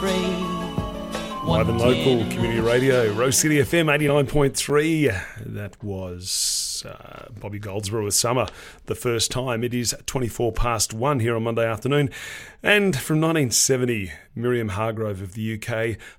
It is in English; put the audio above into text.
Live and local community radio, Rose City FM 89.3. That was Bobby Goldsboro with Summer the first time. It is 1:24 here on Monday afternoon. And from 1970, Miriam Hargrove of the UK,